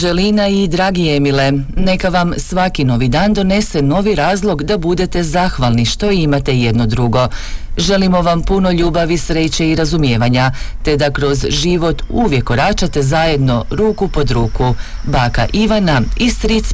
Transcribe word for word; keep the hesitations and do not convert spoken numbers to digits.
Želina i dragi Emile, neka vam svaki novi dan donese novi razlog da budete zahvalni što imate jedno drugo. Želimo vam puno ljubavi, sreće i razumijevanja, te da kroz život uvijek koračate zajedno ruku pod ruku. Baka Ivana i stric